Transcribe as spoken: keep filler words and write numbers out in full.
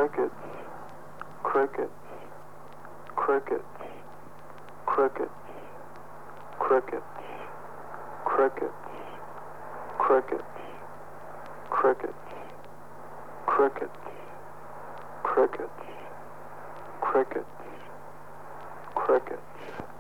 crickets, crickets, crickets, crickets, crickets, crickets, crickets, crickets, crickets, crickets, crickets, crickets.